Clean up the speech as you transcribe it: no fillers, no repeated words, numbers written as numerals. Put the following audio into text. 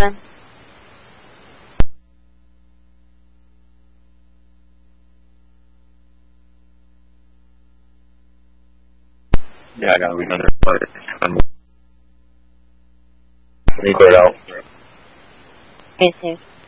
7. Yeah, I gotta read another part. Let me go it out. Okay, sir.